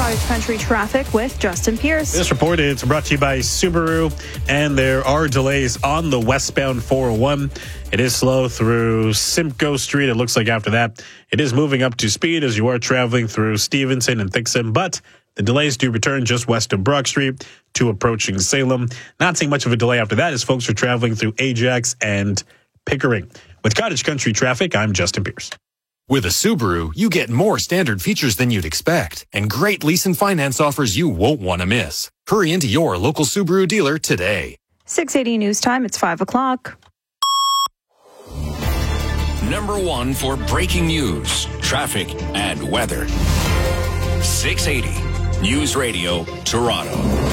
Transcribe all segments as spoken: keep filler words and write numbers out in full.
Cottage Country traffic with Justin Pierce. This report is brought to you by Subaru, and there are delays on the westbound four oh one. It is slow through Simcoe Street. It looks like after that, it is moving up to speed as you are traveling through Stevenson and Thixon, but the delays do return just west of Brock Street to approaching Salem. Not seeing much of a delay after that as folks are traveling through Ajax and Pickering. With Cottage Country traffic, I'm Justin Pierce. With a Subaru, you get more standard features than you'd expect and great lease and finance offers you won't want to miss. Hurry into your local Subaru dealer today. six eighty News Time, it's five o'clock. Number one for breaking news, traffic, and weather. six eighty News Radio, Toronto.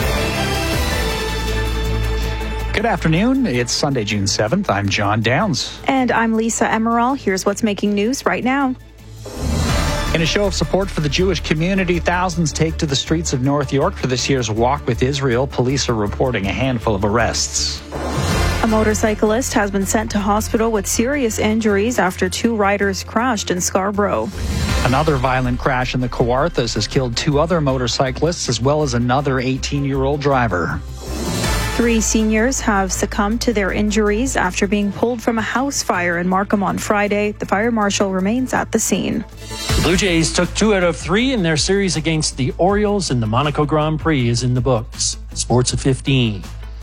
Good afternoon. It's Sunday, June seventh. I'm John Downs. And I'm Lisa Emerald. Here's what's making news right now. In a show of support for the Jewish community, thousands take to the streets of North York for this year's Walk with Israel. Police are reporting a handful of arrests. A motorcyclist has been sent to hospital with serious injuries after two riders crashed in Scarborough. Another violent crash in the Kawarthas has killed two other motorcyclists as well as another eighteen-year-old driver. Three seniors have succumbed to their injuries after being pulled from a house fire in Markham on Friday. The fire marshal remains at the scene. The Blue Jays took two out of three in their series against the Orioles, and the Monaco Grand Prix is in the books. Sports at fifteen.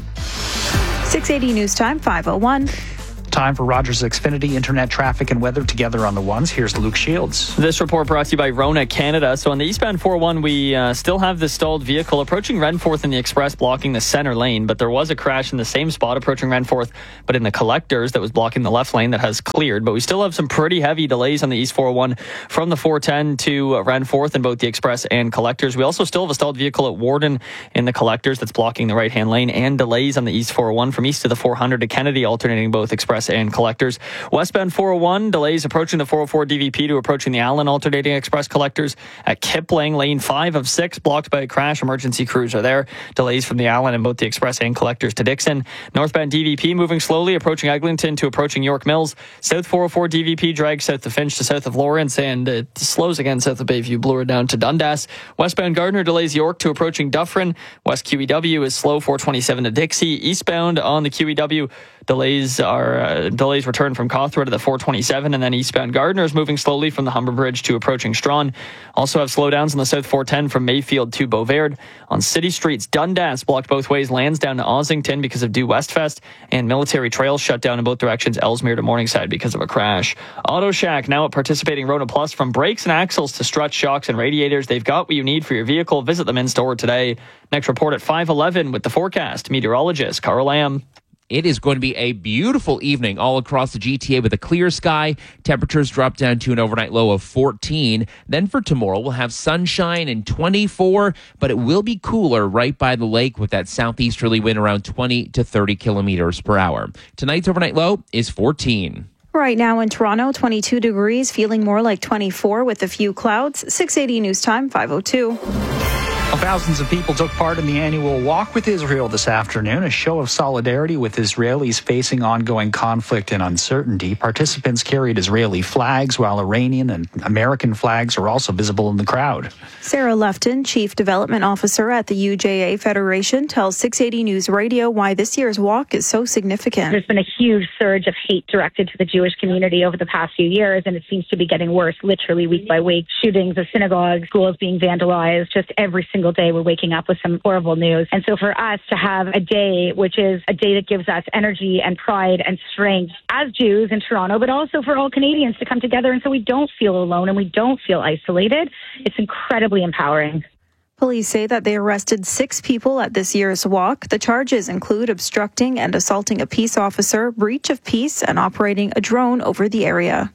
six eighty News Time, five oh one. Time for Rogers Xfinity internet traffic and weather together on the ones. Here's Luke Shields. This report brought to you by Rona Canada. So on the eastbound four oh one, we uh, still have the stalled vehicle approaching Renforth in the Express blocking the center lane, but there was a crash in the same spot approaching Renforth, but in the Collectors that was blocking the left lane that has cleared. But we still have some pretty heavy delays on the East four oh one from the four ten to uh, Renforth in both the Express and Collectors. We also still have a stalled vehicle at Warden in the Collectors that's blocking the right-hand lane, and delays on the East four oh one from east to the four hundred to Kennedy, alternating both Express and Collectors. Westbound four oh one, delays approaching the four oh four D V P to approaching the Allen, alternating Express Collectors at Kipling, lane five of six, blocked by a crash. Emergency crews are there. Delays from the Allen and both the Express and Collectors to Dixon. Northbound D V P moving slowly, approaching Eglinton to approaching York Mills. South four oh four D V P drags south of Finch to south of Lawrence, and it slows again south of Bayview Bloor down to Dundas. Westbound Gardner delays York to approaching Dufferin. West Q E W is slow four twenty-seven to Dixie. Eastbound on the Q E W, delays are uh, delays return from Cawthra to the four twenty-seven, and then eastbound Gardner is moving slowly from the Humber Bridge to approaching Strawn. Also have slowdowns on the South four ten from Mayfield to Beauvard. On city streets, Dundas blocked both ways, Lansdowne to Ossington because of Due Westfest, and Military Trails shut down in both directions, Ellesmere to Morningside because of a crash. Auto Shack now at participating Rona Plus. From brakes and axles to struts, shocks, and radiators, they've got what you need for your vehicle. Visit them in store today. Next report at five eleven with the forecast. Meteorologist Carl Lamb. It is going to be a beautiful evening all across the G T A with a clear sky. Temperatures drop down to an overnight low of fourteen. Then for tomorrow, we'll have sunshine and twenty-four, but it will be cooler right by the lake with that southeasterly wind around twenty to thirty kilometers per hour. Tonight's overnight low is fourteen. Right now in Toronto, twenty-two degrees, feeling more like twenty-four with a few clouds. six eighty News Time, five oh two. Well, thousands of people took part in the annual Walk with Israel this afternoon, a show of solidarity with Israelis facing ongoing conflict and uncertainty. Participants carried Israeli flags, while Iranian and American flags are also visible in the crowd. Sarah Lefton, Chief Development Officer at the U J A Federation, tells six eighty News Radio why this year's walk is so significant. There's been a huge surge of hate directed to the Jewish community over the past few years, and it seems to be getting worse literally week by week. Shootings of synagogues, schools being vandalized, just every single day we're waking up with some horrible news. And so for us to have a day, which is a day that gives us energy and pride and strength as Jews in Toronto, but also for all Canadians to come together, and so we don't feel alone and we don't feel isolated, it's incredibly empowering. Police say that they arrested six people at this year's walk. The charges include obstructing and assaulting a peace officer, breach of peace, and operating a drone over the area.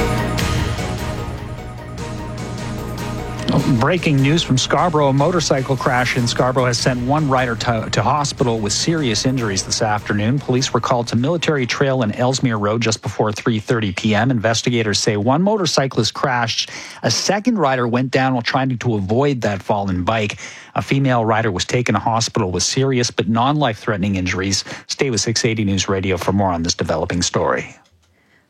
Breaking news from Scarborough. A motorcycle crash in Scarborough has sent one rider to, to hospital with serious injuries this afternoon. Police were called to Military Trail and Ellesmere Road just before three thirty p.m. Investigators say one motorcyclist crashed. A second rider went down while trying to avoid that fallen bike. A female rider was taken to hospital with serious but non-life-threatening injuries. Stay with six eighty News Radio for more on this developing story.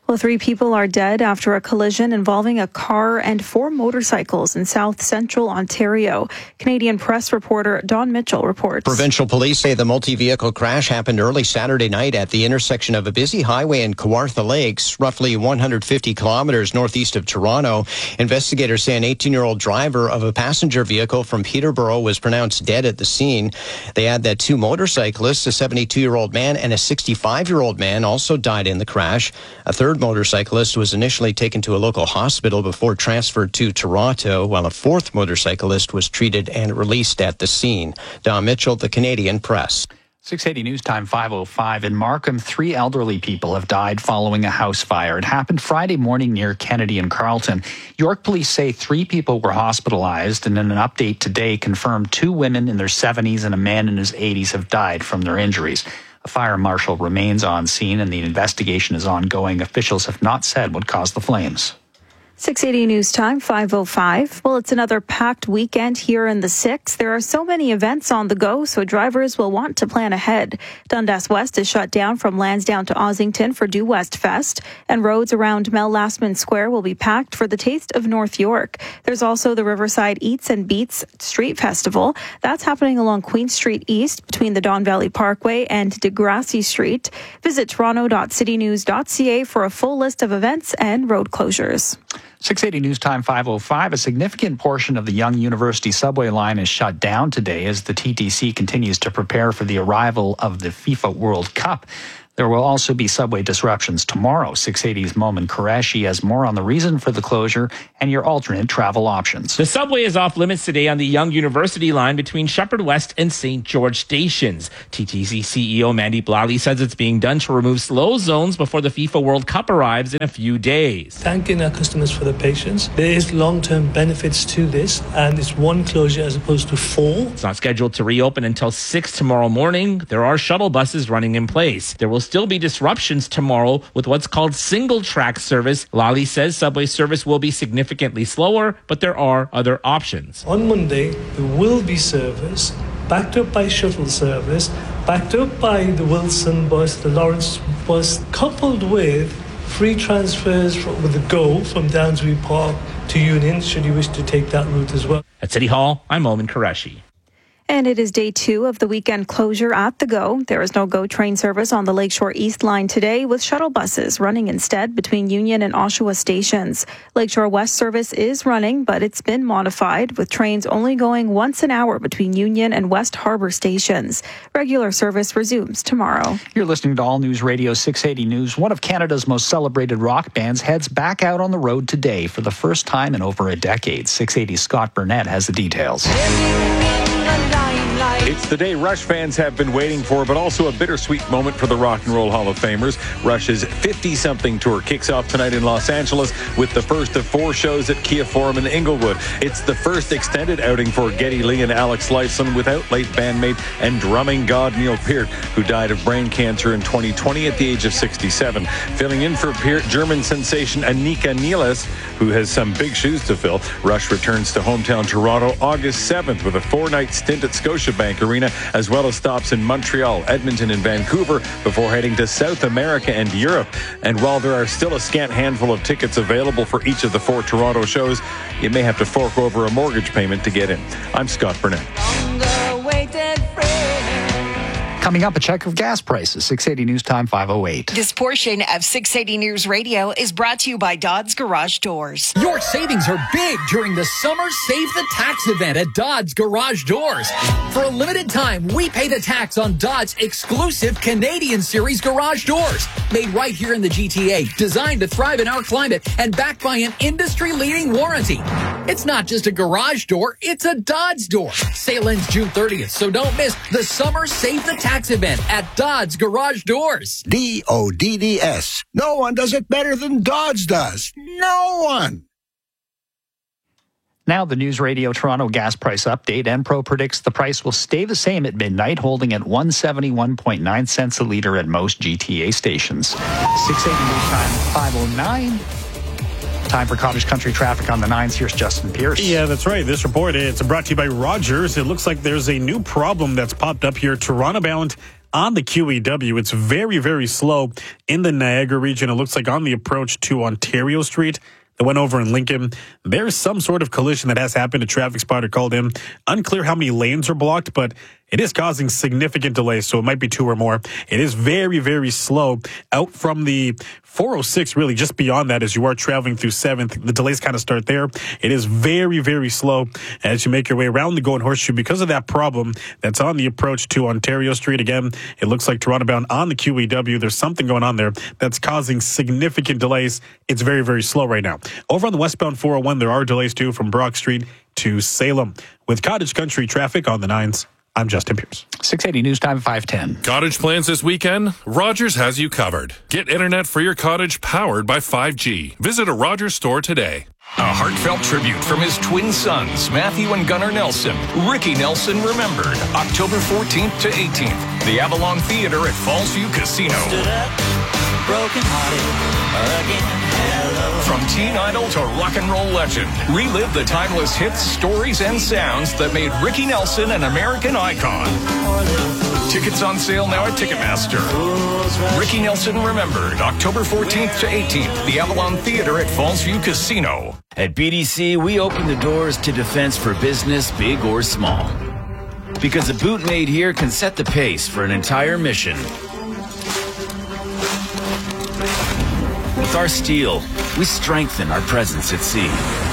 Well, three people are dead after a collision involving a car and four motorcycles in south central Ontario. Canadian Press reporter Don Mitchell reports. Provincial police say the multi-vehicle crash happened early Saturday night at the intersection of a busy highway in Kawartha Lakes, roughly one hundred fifty kilometers northeast of Toronto. Investigators say an eighteen-year-old driver of a passenger vehicle from Peterborough was pronounced dead at the scene. They add that two motorcyclists, a seventy-two-year-old man and a sixty-five-year-old man, also died in the crash. A third motorcyclist was initially taken to a local hospital before transferred to Toronto, while a fourth motorcyclist was treated and released at the scene. Don Mitchell, the Canadian Press. six eighty News Time five oh five. In Markham, three elderly people have died following a house fire. It happened Friday morning near Kennedy and Carlton. York police say three people were hospitalized, and in an update today confirmed two women in their seventies and a man in his eighties have died from their injuries. A fire marshal remains on scene and the investigation is ongoing. Officials have not said what caused the flames. six eighty News Time, five oh five. Well, it's another packed weekend here in the six. There are so many events on the go, so drivers will want to plan ahead. Dundas West is shut down from Lansdowne to Ossington for Due West Fest, and roads around Mel Lastman Square will be packed for the Taste of North York. There's also the Riverside Eats and Beats Street Festival. That's happening along Queen Street East between the Don Valley Parkway and Degrassi Street. Visit toronto dot city news dot c a for a full list of events and road closures. six eighty News Time five oh five. A significant portion of the Yonge University subway line is shut down today as the T T C continues to prepare for the arrival of the FIFA World Cup. There will also be subway disruptions tomorrow. six eighty's Momin Qureshi has more on the reason for the closure and your alternate travel options. The subway is off limits today on the Yonge University line between Shepherd West and Saint George stations. T T C C E O Mandy Blally says it's being done to remove slow zones before the FIFA World Cup arrives in a few days. Thanking our customers for their patience. There is long-term benefits to this, and it's one closure as opposed to four. It's not scheduled to reopen until six tomorrow morning. There are shuttle buses running in place. There will still be disruptions tomorrow with what's called single track service. Lally says subway service will be significantly slower, but there are other options. On Monday, there will be service backed up by shuttle service, backed up by the Wilson bus, the Lawrence bus, coupled with free transfers from, with the GO from Downsbury Park to Union, should you wish to take that route as well. At City Hall, I'm Momin Qureshi. And it is day two of the weekend closure at the GO. There is no GO train service on the Lakeshore East line today, with shuttle buses running instead between Union and Oshawa stations. Lakeshore West service is running, but it's been modified, with trains only going once an hour between Union and West Harbour stations. Regular service resumes tomorrow. You're listening to All News Radio six eighty News. One of Canada's most celebrated rock bands heads back out on the road today for the first time in over a decade. six eighty's Scott Burnett has the details. It's the day Rush fans have been waiting for, but also a bittersweet moment for the Rock and Roll Hall of Famers. Rush's fifty-something tour kicks off tonight in Los Angeles with the first of four shows at Kia Forum in Inglewood. It's the first extended outing for Geddy Lee and Alex Lifeson without late bandmate and drumming god Neil Peart, who died of brain cancer in twenty twenty at the age of sixty-seven. Filling in for Peart, German sensation Anika Nielis, who has some big shoes to fill. Rush returns to hometown Toronto August seventh with a four-night stint at Scotiabank Arena, as well as stops in Montreal, Edmonton, and Vancouver before heading to South America and Europe. And while there are still a scant handful of tickets available for each of the four Toronto shows, you may have to fork over a mortgage payment to get in. I'm Scott Burnett. Coming up, a check of gas prices. six eighty News Time five oh eight. This portion of six eighty News Radio is brought to you by Dodds Garage Doors. Your savings are big during the Summer Save the Tax event at Dodds Garage Doors. For a limited time, we pay the tax on Dodds exclusive Canadian Series garage doors. Made right here in the G T A, designed to thrive in our climate, and backed by an industry-leading warranty. It's not just a garage door, it's a Dodds door. Sale ends June thirtieth, so don't miss the Summer Save the Tax event at Dodds Garage Doors. D O D D S. No one does it better than Dodds does. No one. Now the News Radio Toronto gas price update. Enpro predicts the price will stay the same at midnight, holding at one seventy-one point nine cents a litre at most G T A stations. six eighty News Time five oh nine. Time for Cottage Country traffic on the nines. Here's Justin Pierce. Yeah, that's right. This report, it's brought to you by Rogers. It looks like there's a new problem that's popped up here. Toronto bound on the Q E W. It's very, very slow in the Niagara region. It looks like on the approach to Ontario Street that went over in Lincoln, there's some sort of collision that has happened. A traffic spotter called in. Unclear how many lanes are blocked, but it is causing significant delays, so it might be two or more. It is very, very slow out from the four oh six, really just beyond that as you are traveling through seventh. The delays kind of start there. It is very, very slow as you make your way around the Golden Horseshoe because of that problem that's on the approach to Ontario Street. Again, it looks like Toronto bound on the Q E W. There's something going on there that's causing significant delays. It's very, very slow right now. Over on the westbound four oh one, there are delays too from Brock Street to Salem. With Cottage Country traffic on the nines, I'm Justin Pierce. six eighty News Time, five ten. Cottage plans this weekend? Rogers has you covered. Get internet for your cottage powered by five G. Visit a Rogers store today. A heartfelt tribute from his twin sons, Matthew and Gunnar Nelson. Ricky Nelson Remembered, October fourteenth to eighteenth. The Avalon Theater at Fallsview Casino. Stood up, broken hearted, again. Hello. From teen idol to rock and roll legend, relive the timeless hits, stories, and sounds that made Ricky Nelson an American icon. Tickets on sale now at Ticketmaster. Ricky Nelson Remembered, October fourteenth to eighteenth, the Avalon Theater at Fallsview Casino. At B D C, we open the doors to defense for business, big or small. Because a boot made here can set the pace for an entire mission. With our steel, we strengthen our presence at sea.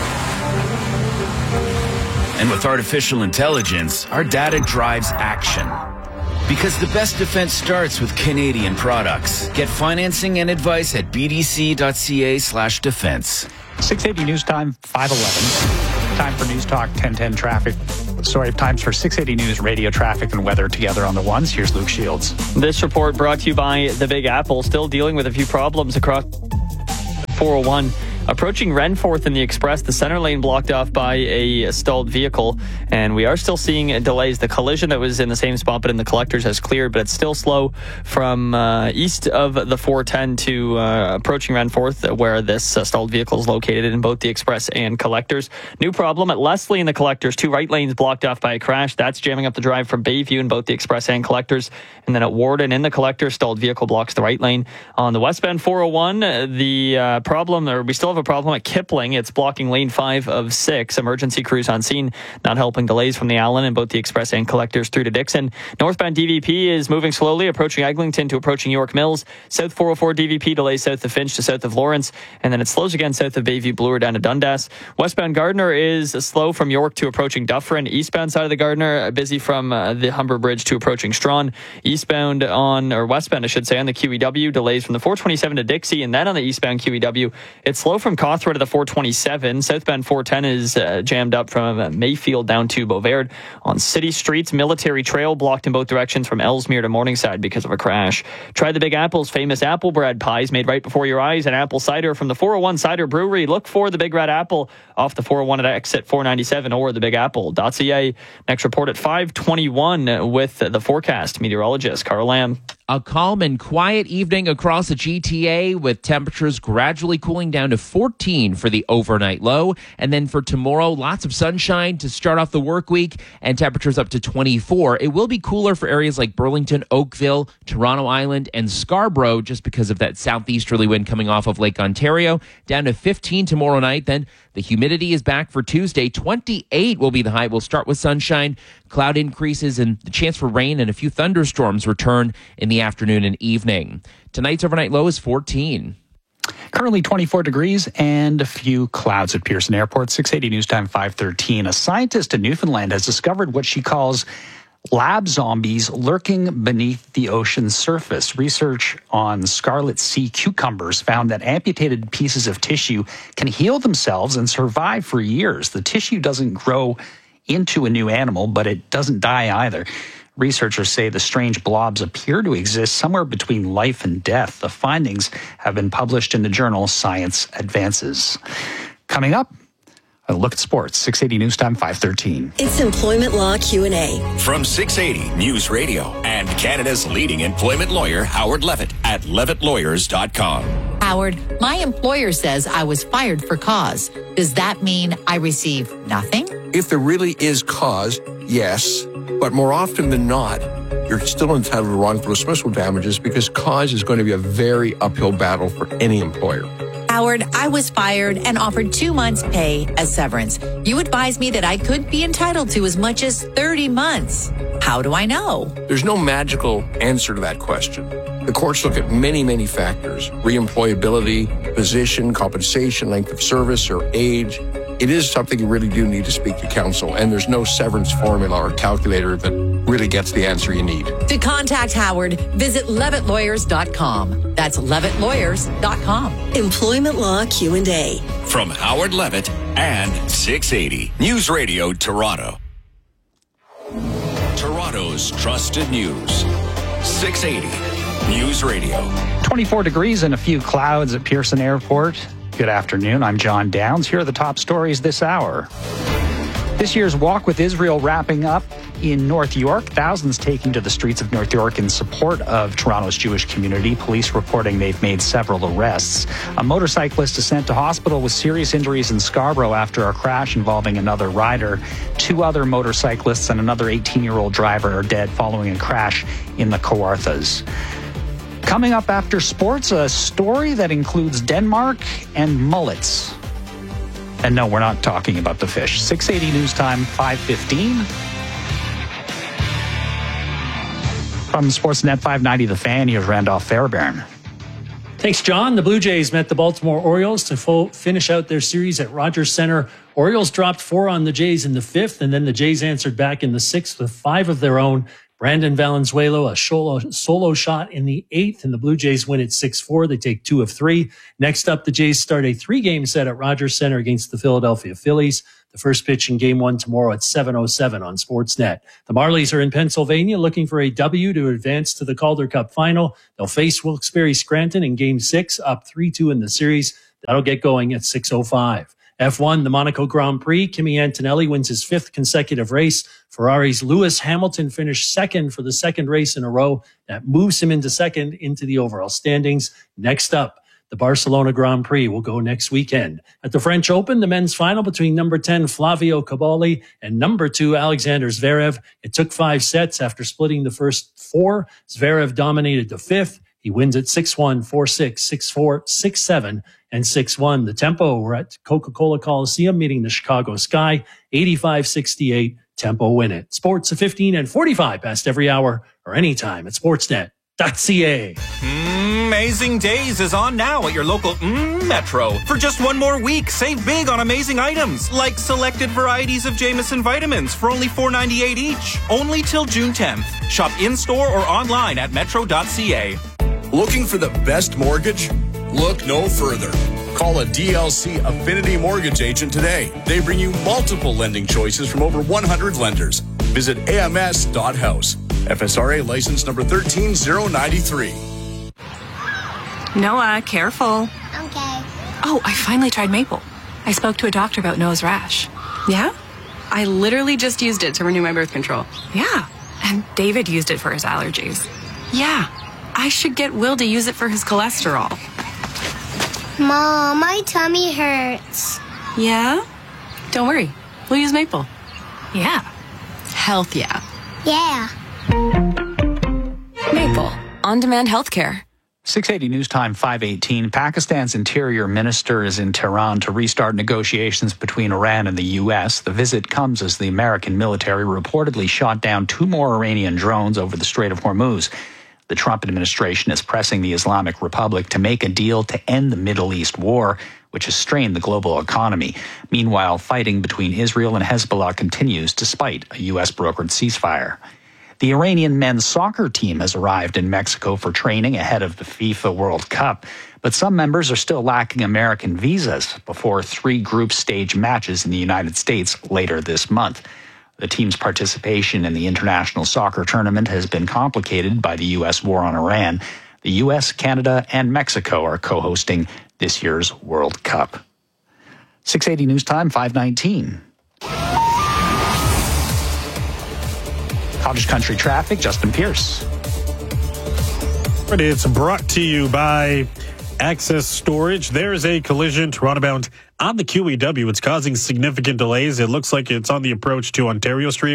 And with artificial intelligence, our data drives action. Because the best defense starts with Canadian products. Get financing and advice at bdc.ca slash defense. six eighty News Time, five eleven. Time for News Talk ten ten traffic. Sorry, times for six eighty News radio traffic and weather together on the ones. Here's Luke Shields. This report brought to you by the Big Apple, still dealing with a few problems across four oh one. Approaching Renforth in the Express, the center lane blocked off by a stalled vehicle, and we are still seeing delays. The collision that was in the same spot but in the collectors has cleared, but it's still slow from uh, east of the four ten to uh, approaching Renforth, where this uh, stalled vehicle is located in both the Express and collectors. New problem at Leslie in the collectors, two right lanes blocked off by a crash. That's jamming up the drive from Bayview in both the Express and collectors. And then at Warden in the collector, stalled vehicle blocks the right lane. On the westbound four oh one, the uh, problem, or we still have a problem at Kipling. It's blocking lane five of six. Emergency crews on scene, not helping. Delays from the Allen and both the Express and collectors through to Dixon. Northbound D V P is moving slowly, approaching Eglinton to approaching York Mills. South four oh four D V P delays south of Finch to south of Lawrence, and then it slows again south of Bayview Bloor down to Dundas. Westbound Gardner is slow from York to approaching Dufferin. Eastbound side of the Gardner, busy from uh, the Humber Bridge to approaching Strawn. Eastbound on, or westbound I should say, on the Q E W, delays from the four twenty-seven to Dixie, and then on the eastbound Q E W, it's slow from Cawthra to the four twenty-seven. Southbound four ten is uh, jammed up from uh, Mayfield down to Beauvert. On city streets, Military Trail blocked in both directions from Ellesmere to Morningside because of a crash. Try the Big Apple's famous apple bread pies made right before your eyes, and apple cider from the four oh one Cider Brewery. Look for the Big Red Apple off the four oh one at exit four ninety-seven or the big apple dot c a. Next report at five twenty-one with the forecast meteorologist Carl Lamb. A calm and quiet evening across the G T A with temperatures gradually cooling down to fourteen for the overnight low. And then for tomorrow, lots of sunshine to start off the work week and temperatures up to twenty-four. It will be cooler for areas like Burlington, Oakville, Toronto Island, and Scarborough just because of that southeasterly wind coming off of Lake Ontario. Down to fifteen tomorrow night. Then the humidity is back for Tuesday. twenty-eight will be the high. We'll start with sunshine. Cloud increases and the chance for rain and a few thunderstorms return in the afternoon and evening. Tonight's overnight low is fourteen. Currently twenty-four degrees and a few clouds at Pearson Airport. six eighty News Time, five thirteen. A scientist in Newfoundland has discovered what she calls lab zombies lurking beneath the ocean's surface. Research on scarlet sea cucumbers found that amputated pieces of tissue can heal themselves and survive for years. The tissue doesn't grow into a new animal, but it doesn't die either. Researchers say the strange blobs appear to exist somewhere between life and death. The findings have been published in the journal Science Advances. Coming up, a look at sports. six eighty News Time, five thirteen. It's Employment Law Q and A. From six eighty News Radio and Canada's leading employment lawyer, Howard Levitt, at levitt lawyers dot com. Howard, my employer says I was fired for cause. Does that mean I receive nothing? If there really is cause, yes. But more often than not, you're still entitled to wrongful dismissal damages because cause is going to be a very uphill battle for any employer. Howard, I was fired and offered two months' pay as severance. You advised me that I could be entitled to as much as thirty months. How do I know? There's no magical answer to that question. The courts look at many, many factors: reemployability, position, compensation, length of service, or age. It is something you really do need to speak to counsel, and there's no severance formula or calculator that really gets the answer you need. To contact Howard, visit levitt lawyers dot com. That's levitt lawyers dot com. Employment Law Q and A. From Howard Levitt and six eighty News Radio Toronto. Toronto's trusted news. six eighty News Radio. twenty-four degrees and a few clouds at Pearson Airport. Good afternoon. I'm John Downs. Here are the top stories this hour. This year's Walk with Israel wrapping up in North York. Thousands taking to the streets of North York in support of Toronto's Jewish community. Police reporting they've made several arrests. A motorcyclist is sent to hospital with serious injuries in Scarborough after a crash involving another rider. Two other motorcyclists and another eighteen-year-old driver are dead following a crash in the Kawarthas. Coming up after sports, a story that includes Denmark and mullets. And no, we're not talking about the fish. six eighty News Time, five fifteen. From Sportsnet five ninety The Fan, here's Randolph Fairbairn. Thanks, John. The Blue Jays met the Baltimore Orioles to fo- finish out their series at Rogers Center. Orioles dropped four on the Jays in the fifth, and then the Jays answered back in the sixth with five of their own. Brandon Valenzuela, a solo, solo shot in the eighth, and the Blue Jays win at six four. They take two of three. Next up, the Jays start a three-game set at Rogers Center against the Philadelphia Phillies. The first pitch in game one tomorrow at seven oh seven on Sportsnet. The Marlies are in Pennsylvania looking for a W to advance to the Calder Cup final. They'll face Wilkes-Barre Scranton in game six, up three two in the series. That'll get going at six oh five. F one, the Monaco Grand Prix. Kimi Antonelli wins his fifth consecutive race. Ferrari's Lewis Hamilton finished second for the second race in a row. That moves him into second into the overall standings. Next up, the Barcelona Grand Prix will go next weekend. At the French Open, the men's final between number ten Flavio Cabali and number two Alexander Zverev. It took five sets after splitting the first four. Zverev dominated the fifth. He wins at six one, four six, six four, six seven, and six one. The Tempo, we're at Coca-Cola Coliseum meeting the Chicago Sky. eighty-five sixty-eight, Tempo win it. Sports at fifteen and forty-five past every hour or anytime at sportsnet dot c a. Amazing Days is on now at your local mm, Metro. For just one more week, save big on amazing items like selected varieties of Jameson vitamins for only four ninety-eight each. Only till June tenth. Shop in-store or online at metro dot c a. Looking for the best mortgage? Look no further. Call a D L C Affinity Mortgage agent today. They bring you multiple lending choices from over one hundred lenders. Visit a m s dot house. F S R A license number one three zero nine three. Noah, careful. Okay. Oh, I finally tried Maple. I spoke to a doctor about Noah's rash. Yeah? I literally just used it to renew my birth control. Yeah. And David used it for his allergies. Yeah. I should get Will to use it for his cholesterol. Mom, my tummy hurts. Yeah? Don't worry. We'll use Maple. Yeah. Health, yeah. Yeah. Maple. On-demand healthcare. six eighty News Time, five eighteen. Pakistan's interior minister is in Tehran to restart negotiations between Iran and the U S. The visit comes as the American military reportedly shot down two more Iranian drones over the Strait of Hormuz. The Trump administration is pressing the Islamic Republic to make a deal to end the Middle East war, which has strained the global economy. Meanwhile, fighting between Israel and Hezbollah continues despite a U S brokered ceasefire. The Iranian men's soccer team has arrived in Mexico for training ahead of the FIFA World Cup, but some members are still lacking American visas before three group stage matches in the United States later this month. The team's participation in the international soccer tournament has been complicated by the U S war on Iran. The U S, Canada, and Mexico are co-hosting this year's World Cup. six eighty News Time, five nineteen. Cottage Country Traffic, Justin Pierce. It's brought to you by Access Storage. There's a collision Toronto bound on the Q E W. It's causing significant delays. It looks like it's on the approach to Ontario Street.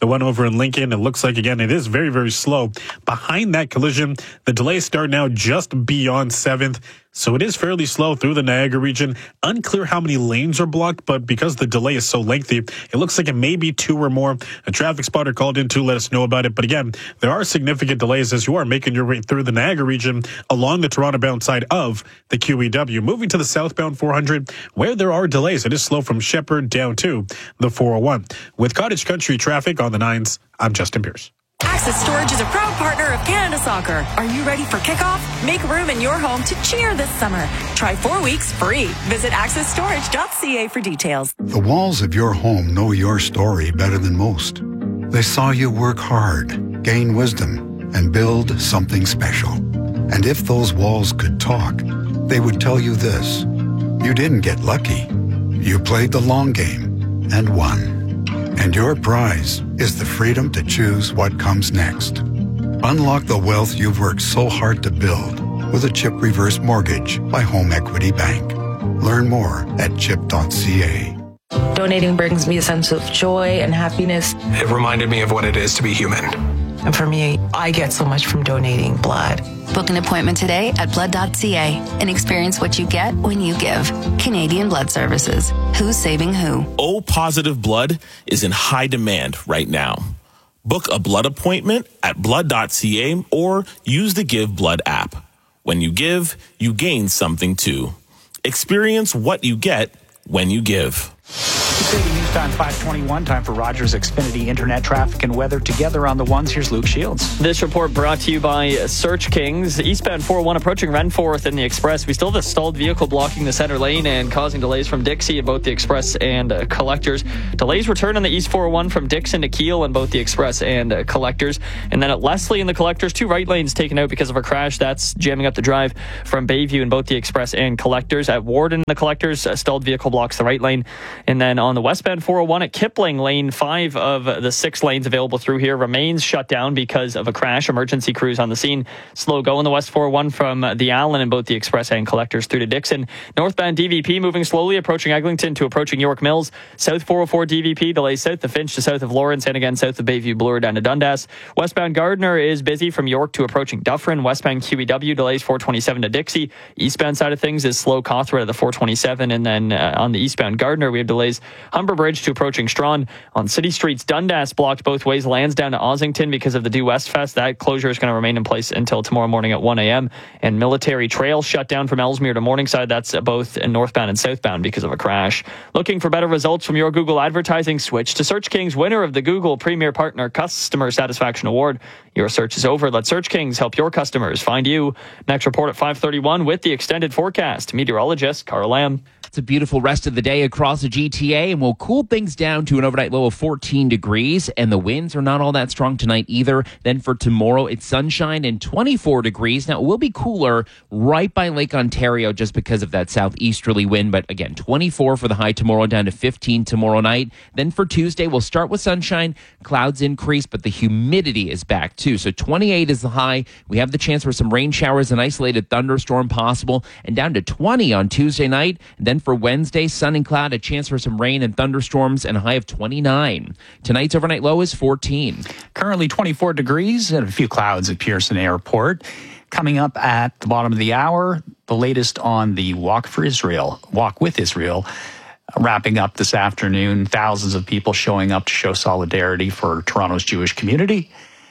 the one over in Lincoln. It looks like, again, it is very, very slow. Behind that collision, the delays start now just beyond seventh. So it is fairly slow through the Niagara region. Unclear how many lanes are blocked, but because the delay is so lengthy, it looks like it may be two or more. A traffic spotter called in to let us know about it. But again, there are significant delays as you are making your way through the Niagara region along the Toronto-bound side of the Q E W. Moving to the southbound four hundred, where there are delays, it is slow from Shepherd down to the four oh one. With Cottage Country traffic on the nines, I'm Justin Pierce. Access Storage is a proud partner of Canada Soccer. Are you ready for kickoff? Make room in your home to cheer this summer. Try four weeks free. Visit access storage dot c a for details. The walls of your home know your story better than most. They saw you work hard, gain wisdom, and build something special. And if those walls could talk, they would tell you this. You didn't get lucky. You played the long game and won. And your prize is the freedom to choose what comes next. Unlock the wealth you've worked so hard to build with a CHIP reverse mortgage by Home Equity Bank. Learn more at chip dot c a. Donating brings me a sense of joy and happiness. It reminded me of what it is to be human. And for me, I get so much from donating blood. Book an appointment today at blood dot c a and experience what you get when you give. Canadian Blood Services. Who's saving who? O-positive blood is in high demand right now. Book a blood appointment at blood dot c a or use the Give Blood app. When you give, you gain something too. Experience what you get when you give. six eighty News Time five twenty-one. Time for Rogers Xfinity Internet traffic and weather together on the ones. Here's Luke Shields. This report brought to you by Search Kings. Eastbound four oh one approaching Renforth in the Express. We still have a stalled vehicle blocking the center lane and causing delays from Dixie at both the Express and uh, Collectors. Delays return on the East four oh one from Dixon to Kiel on both the Express and uh, Collectors. And then at Leslie in the Collectors, two right lanes taken out because of a crash. That's jamming up the drive from Bayview in both the Express and Collectors. At Warden in the Collectors, a stalled vehicle blocks the right lane. And then on the westbound four oh one at Kipling, lane five of the six lanes available through here remains shut down because of a crash. Emergency crews on the scene. Slow go on the west four oh one from the Allen in both the Express and Collectors through to Dixon. Northbound D V P moving slowly, approaching Eglinton to approaching York Mills. South four oh four D V P delays south of Finch to south of Lawrence and again south of Bayview Bloor down to Dundas. Westbound Gardner is busy from York to approaching Dufferin. Westbound Q E W delays four twenty-seven to Dixie. Eastbound side of things is slow Cawthra at the four twenty-seven, and then uh, on the eastbound Gardner we have delays Humber Bridge to approaching Strawn. On city streets, Dundas blocked both ways. Lansdowne to Ossington because of the Due West Fest. That closure is going to remain in place until tomorrow morning at one a.m. And Military Trail shut down from Ellesmere to Morningside. That's both northbound and southbound because of a crash. Looking for better results from your Google advertising? Switch to Search Kings, winner of the Google Premier Partner Customer Satisfaction Award. Your search is over. Let Search Kings help your customers find you. Next report at five thirty-one with the extended forecast. Meteorologist Carl Lamb. It's a beautiful rest of the day across the G T A, and we'll cool things down to an overnight low of fourteen degrees, and the winds are not all that strong tonight either. Then for tomorrow, it's sunshine and twenty-four degrees. Now, it will be cooler right by Lake Ontario just because of that southeasterly wind, but again, twenty-four for the high tomorrow, down to fifteen tomorrow night. Then for Tuesday, we'll start with sunshine, clouds increase, but the humidity is back too. So twenty-eight is the high. We have the chance for some rain showers, an isolated thunderstorm possible, and down to twenty on Tuesday night. And then for Wednesday, sun and cloud, a chance for some rain and thunderstorms, and a high of twenty-nine. Tonight's overnight low is fourteen. Currently twenty-four degrees and a few clouds at Pearson Airport. Coming up at the bottom of the hour, the latest on the Walk for Israel, Walk with Israel, wrapping up this afternoon. Thousands of people showing up to show solidarity for Toronto's Jewish community.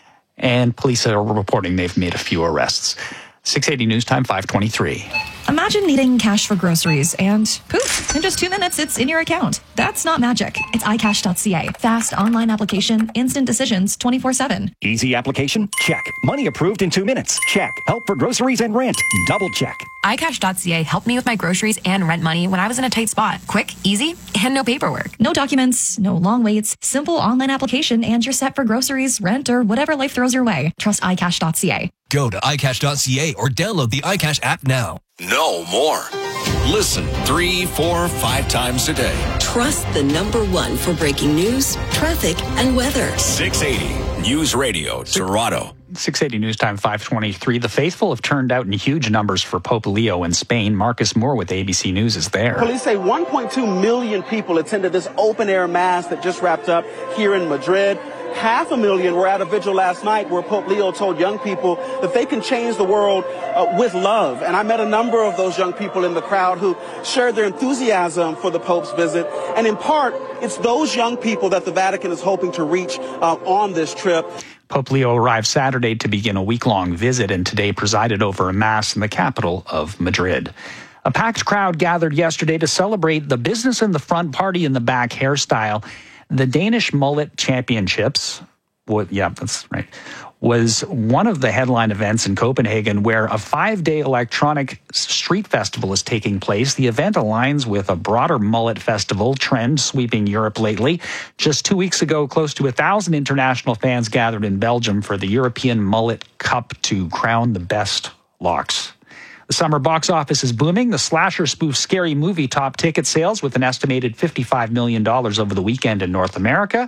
And police are reporting they've made a few arrests. six eighty News Time, five twenty-three. Imagine needing cash for groceries and poof, in just two minutes, it's in your account. That's not magic. It's i cash dot c a. Fast online application, instant decisions, twenty-four seven. Easy application? Check. Money approved in two minutes? Check. Help for groceries and rent? Double check. i cash dot c a helped me with my groceries and rent money when I was in a tight spot. Quick, easy, and no paperwork. No documents, no long waits, simple online application, and you're set for groceries, rent, or whatever life throws your way. Trust i cash dot c a. Go to i cash dot c a or download the iCash app now. No more. Listen three, four, five times a day. Trust the number one for breaking news, traffic, and weather. six eighty News Radio, Toronto. six eighty News Time, five twenty-three. The faithful have turned out in huge numbers for Pope Leo in Spain. Marcus Moore with A B C News is there. Police say one point two million people attended this open-air mass that just wrapped up here in Madrid. half a million were at a vigil last night where Pope Leo told young people that they can change the world uh, with love. And I met a number of those young people in the crowd who shared their enthusiasm for the Pope's visit. And in part, it's those young people that the Vatican is hoping to reach uh, on this trip. Pope Leo arrived Saturday to begin a week-long visit and today presided over a mass in the capital of Madrid. A packed crowd gathered yesterday to celebrate the business in the front, party in the back hairstyle. The Danish Mullet Championships, well, yeah, that's right, was one of the headline events in Copenhagen where a five-day electronic street festival is taking place. The event aligns with a broader mullet festival trend sweeping Europe lately. Just two weeks ago, close to a thousand international fans gathered in Belgium for the European Mullet Cup to crown the best locks. The summer box office is booming. The slasher spoof Scary Movie topped ticket sales with an estimated fifty-five million dollars over the weekend in North America.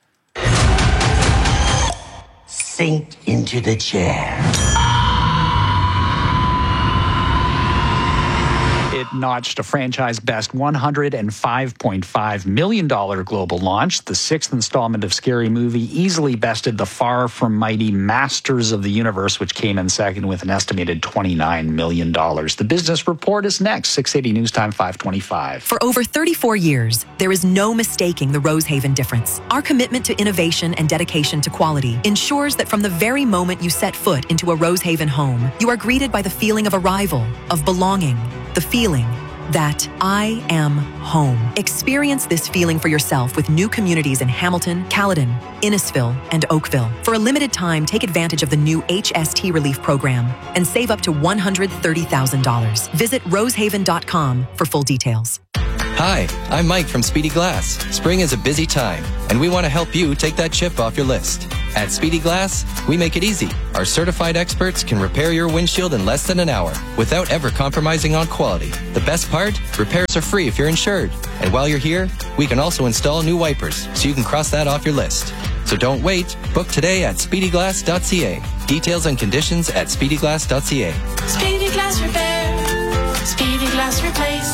Sink into the chair. It notched a franchise best one hundred five point five million dollars global launch. The sixth installment of Scary Movie easily bested the far from mighty Masters of the Universe, which came in second with an estimated twenty-nine million dollars. The business report is next, six eighty News Time five twenty-five. For over thirty-four years, there is no mistaking the Rosehaven difference. Our commitment to innovation and dedication to quality ensures that from the very moment you set foot into a Rosehaven home, you are greeted by the feeling of arrival, of belonging, the feeling that I am home. Experience this feeling for yourself with new communities in Hamilton, Caledon, Innisfil, and Oakville. For a limited time, take advantage of the new H S T Relief Program and save up to one hundred thirty thousand dollars. Visit rosehaven dot com for full details. Hi, I'm Mike from Speedy Glass. Spring is a busy time, and we want to help you take that chip off your list. At Speedy Glass, we make it easy. Our certified experts can repair your windshield in less than an hour without ever compromising on quality. The best part? Repairs are free if you're insured. And while you're here, we can also install new wipers so you can cross that off your list. So don't wait. Book today at speedy glass dot c a. Details and conditions at speedy glass dot c a. Speedy Glass Repair. Speedy Glass Replace.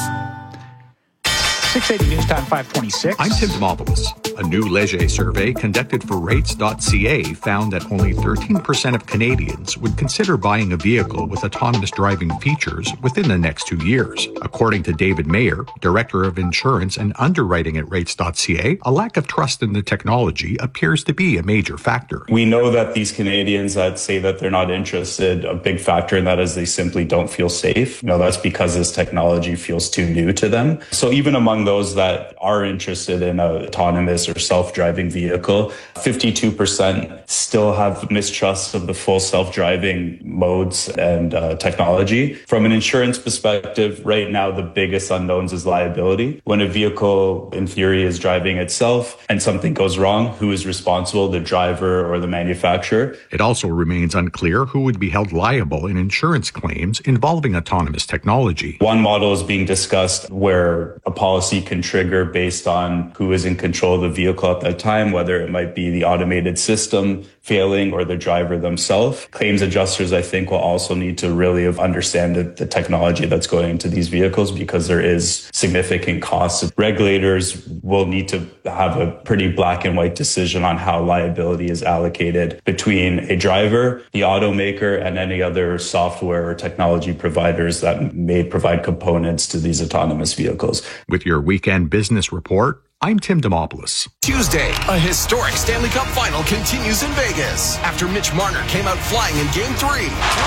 six eighty News Time five twenty-six. I'm Tim Demopoulos. A new Leger survey conducted for rates dot c a found that only thirteen percent of Canadians would consider buying a vehicle with autonomous driving features within the next two years. According to David Mayer, Director of Insurance and Underwriting at rates dot c a, a lack of trust in the technology appears to be a major factor. We know that these Canadians that say that they're not interested, a big factor in that is they simply don't feel safe. You know, that's because this technology feels too new to them. So even among those that are interested in an autonomous or self-driving vehicle, fifty-two percent still have mistrust of the full self-driving modes and uh, technology. From an insurance perspective, right now, the biggest unknowns is liability. When a vehicle, in theory, is driving itself and something goes wrong, who is responsible, the driver or the manufacturer? It also remains unclear who would be held liable in insurance claims involving autonomous technology. One model is being discussed where a policy can trigger based on who is in control of the vehicle at that time, whether it might be the automated system failing or the driver themselves. Claims adjusters, I think, will also need to really understand the, the technology that's going into these vehicles because there is significant costs. Regulators will need to have a pretty black and white decision on how liability is allocated between a driver, the automaker, and any other software or technology providers that may provide components to these autonomous vehicles. With your weekend business report, I'm Tim Demopoulos. Tuesday, a historic Stanley Cup final continues in Vegas after Mitch Marner came out flying in Game three.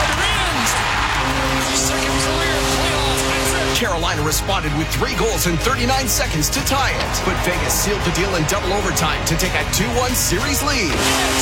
Carolina responded with three goals in thirty-nine seconds to tie it, but Vegas sealed the deal in double overtime to take a two one series lead.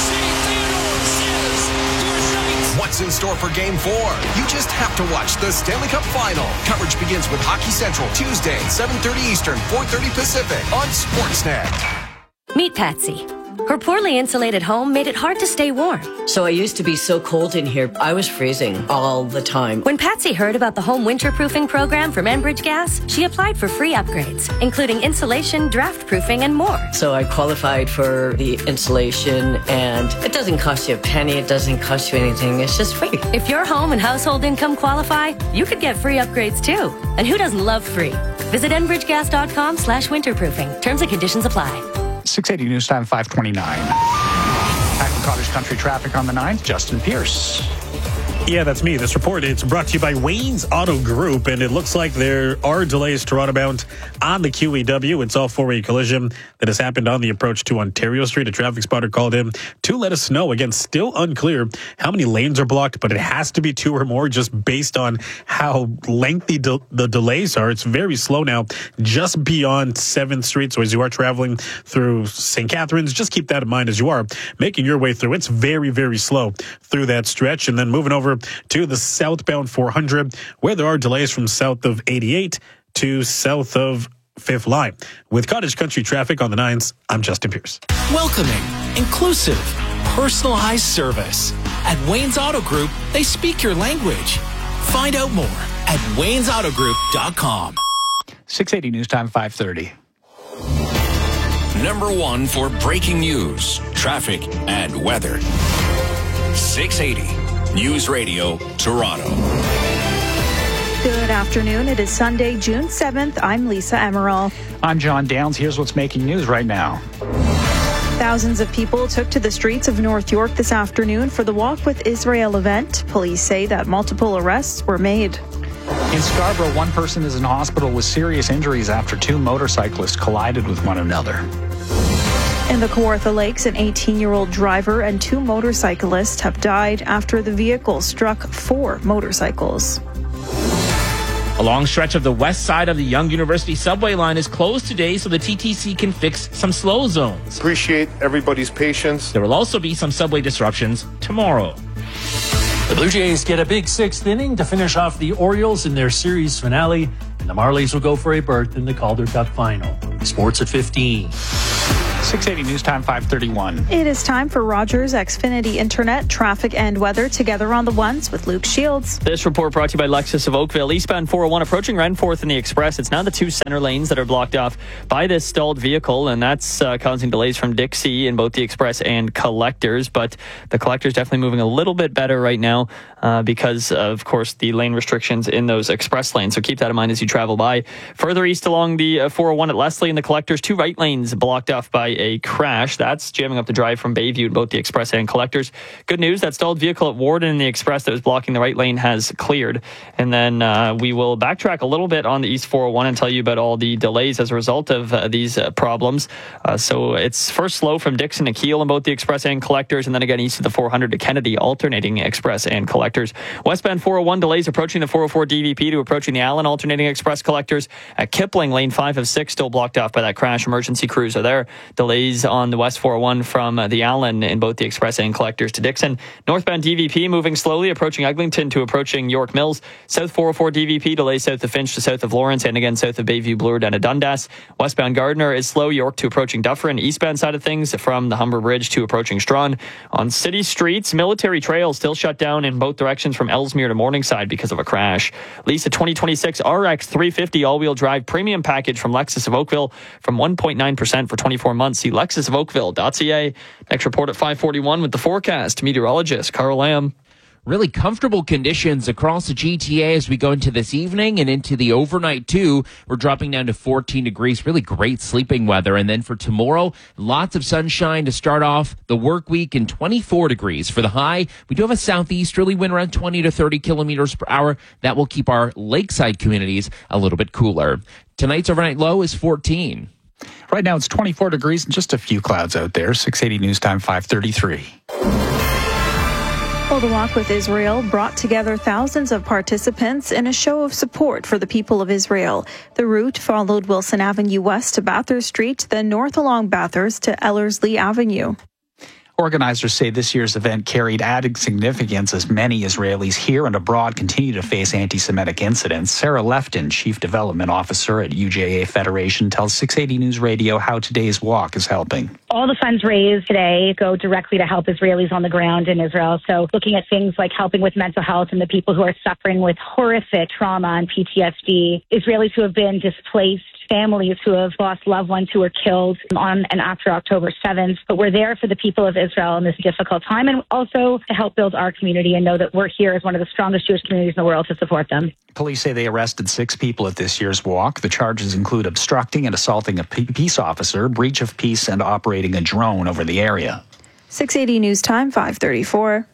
What's in store for Game four? You just have to watch the Stanley Cup Final. Coverage begins with Hockey Central Tuesday, seven thirty Eastern, four thirty Pacific on Sportsnet. Meet Patsy. Her poorly insulated home made it hard to stay warm. So I used to be so cold in here, I was freezing all the time. When Patsy heard about the home winterproofing program from Enbridge Gas, she applied for free upgrades, including insulation, draft proofing, and more. So I qualified for the insulation, and it doesn't cost you a penny. It doesn't cost you anything. It's just free. If your home and household income qualify, you could get free upgrades too. And who doesn't love free? Visit enbridgegas.com slash winterproofing. Terms and conditions apply. six eighty News Time five twenty-nine. Cottage Country traffic on the ninth, Justin Pierce. Yeah, that's me. This report, it's brought to you by Wayne's Auto Group, and it looks like there are delays Toronto bound on the Q E W. It's all four-way collision that has happened on the approach to Ontario Street. A traffic spotter called in to let us know. Again, still unclear how many lanes are blocked, but it has to be two or more just based on how lengthy de- the delays are. It's very slow now, just beyond seventh Street. So as you are traveling through Saint Catharines, just keep that in mind as you are making your way through. It's very, very slow through that stretch. And then moving over to the southbound four hundred, where there are delays from south of eighty-eight to south of Fifth Line. With Cottage Country traffic on the nines, I'm Justin Pierce. Welcoming, inclusive, personalized service. At Wayne's Auto Group, they speak your language. Find out more at waynes auto group dot com. six eighty News Time, five thirty. Number one for breaking news, traffic, and weather. six eighty News Radio, Toronto. Good afternoon. It is Sunday, June seventh. I'm Lisa Emerald. I'm John Downs. Here's what's making news right now. Thousands of people took to the streets of North York this afternoon for the Walk with Israel event. Police say that multiple arrests were made. In Scarborough, one person is in hospital with serious injuries after two motorcyclists collided with one another. In the Kawartha Lakes, an eighteen-year-old driver and two motorcyclists have died after the vehicle struck four motorcycles. A long stretch of the west side of the Yonge University subway line is closed today so the T T C can fix some slow zones. Appreciate everybody's patience. There will also be some subway disruptions tomorrow. The Blue Jays get a big sixth inning to finish off the Orioles in their series finale, and the Marlies will go for a berth in the Calder Cup final. Sports at fifteen. six eighty News Time, five thirty-one. It is time for Rogers Xfinity Internet, traffic and weather together on the ones with Luke Shields. This report brought to you by Lexus of Oakville. Eastbound four oh one approaching Renforth in the Express. It's now the two center lanes that are blocked off by this stalled vehicle, and that's uh, causing delays from Dixie in both the Express and Collectors. But the Collectors definitely moving a little bit better right now uh, because, of course, the lane restrictions in those Express lanes. So keep that in mind as you travel by. Further east along the uh, four oh one at Leslie and the Collectors, two right lanes blocked off by a crash. That's jamming up the drive from Bayview in both the Express and Collectors. Good news, that stalled vehicle at Warden in the Express that was blocking the right lane has cleared. And then uh, we will backtrack a little bit on the East four oh one and tell you about all the delays as a result of uh, these uh, problems. Uh, so it's first slow from Dixon to Keele in both the Express and Collectors, and then again east of the four hundred to Kennedy, alternating Express and Collectors. Westbound four oh one delays approaching the four oh four D V P to approaching the Allen, alternating Express Collectors. At Kipling, lane five of six still blocked off by that crash. Emergency crews are there. Delays on the West four oh one from uh, the Allen in both the Express and Collectors to Dixon. Northbound D V P moving slowly, approaching Eglinton to approaching York Mills. South four oh four D V P delays south of Finch to south of Lawrence, and again south of Bayview, Bloor down to Dundas. Westbound Gardner is slow, York to approaching Dufferin. Eastbound side of things from the Humber Bridge to approaching Strawn. On city streets, Military Trail still shut down in both directions from Ellesmere to Morningside because of a crash. Lease a twenty twenty-six R X three fifty all-wheel drive premium package from Lexus of Oakville from one point nine percent for twenty-four months. See lexus of oakville dot c a. Next report at five forty-one with the forecast. Meteorologist Carl Lamb. Really comfortable conditions across the G T A as we go into this evening and into the overnight too. We're dropping down to fourteen degrees. Really great sleeping weather. And then for tomorrow, lots of sunshine to start off the work week and twenty-four degrees for the high. We do have a southeasterly wind around twenty to thirty kilometers per hour. That will keep our lakeside communities a little bit cooler. Tonight's overnight low is fourteen. Right now it's twenty-four degrees and just a few clouds out there. six eighty News Time, five thirty-three. Well, the Walk with Israel brought together thousands of participants in a show of support for the people of Israel. The route followed Wilson Avenue west to Bathurst Street, then north along Bathurst to Ellerslie Avenue. Organizers say this year's event carried added significance as many Israelis here and abroad continue to face anti-Semitic incidents. Sarah Lefton, Chief Development Officer at U J A Federation, tells six eighty News Radio how today's walk is helping. All the funds raised today go directly to help Israelis on the ground in Israel. So looking at things like helping with mental health and the people who are suffering with horrific trauma and P T S D, Israelis who have been displaced, families who have lost loved ones who were killed on and after October seventh. But we're there for the people of Israel in this difficult time, and also to help build our community and know that we're here as one of the strongest Jewish communities in the world to support them. Police say they arrested six people at this year's walk. The charges include obstructing and assaulting a peace officer, breach of peace, and operating a drone over the area. six eighty News Time, five thirty-four.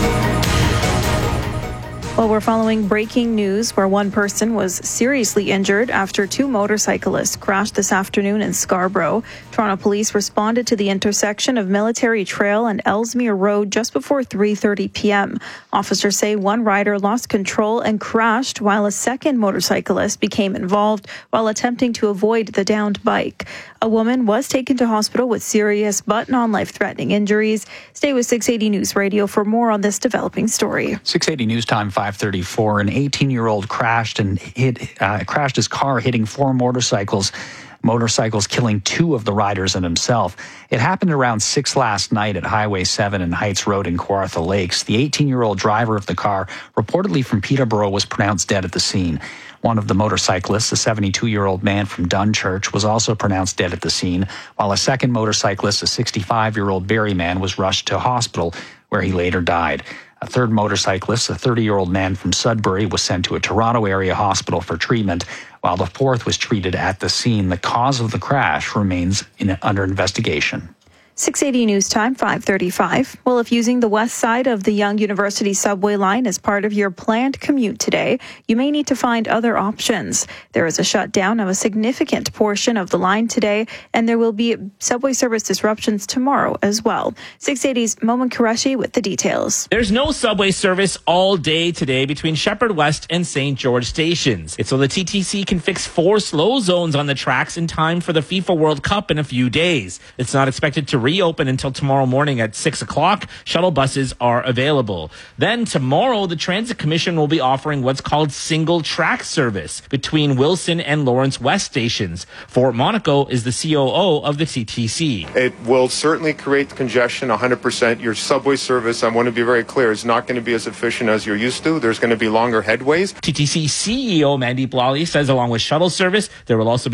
Well, we're following breaking news where one person was seriously injured after two motorcyclists crashed this afternoon in Scarborough. Toronto police responded to the intersection of Military Trail and Ellesmere Road just before three thirty p.m. Officers say one rider lost control and crashed while a second motorcyclist became involved while attempting to avoid the downed bike. A woman was taken to hospital with serious but non-life-threatening injuries. Stay with six eighty News Radio for more on this developing story. six eighty News Time, five thirty-four. An eighteen-year-old crashed and hit uh, crashed his car, hitting four motorcycles. Motorcycles killing two of the riders and himself. It happened around six last night at Highway seven and Heights Road in Kawartha Lakes. The eighteen-year-old driver of the car, reportedly from Peterborough, was pronounced dead at the scene. One of the motorcyclists, a seventy-two-year-old man from Dunchurch, was also pronounced dead at the scene, while a second motorcyclist, a sixty-five-year-old Barrie man, was rushed to hospital where he later died. A third motorcyclist, a thirty-year-old man from Sudbury, was sent to a Toronto area hospital for treatment, while the fourth was treated at the scene. The cause of the crash remains in, under investigation. six eighty News Time, five thirty-five. Well, if using the west side of the Yonge University subway line as part of your planned commute today, you may need to find other options. There is a shutdown of a significant portion of the line today, and there will be subway service disruptions tomorrow as well. six eighty's Momin Qureshi with the details. There's no subway service all day today between Shepherd West and Saint George stations. It's so the T T C can fix four slow zones on the tracks in time for the FIFA World Cup in a few days. It's not expected to reopen until tomorrow morning at six o'clock. Shuttle buses are available. Then tomorrow, the Transit Commission will be offering what's called single track service between Wilson and Lawrence West stations. Fort Monaco is the C O O of the T T C. It will certainly create congestion one hundred percent. Your subway service, I want to be very clear, is not going to be as efficient as you're used to. There's going to be longer headways. T T C C E O Mandeep Lally says along with shuttle service, there will also be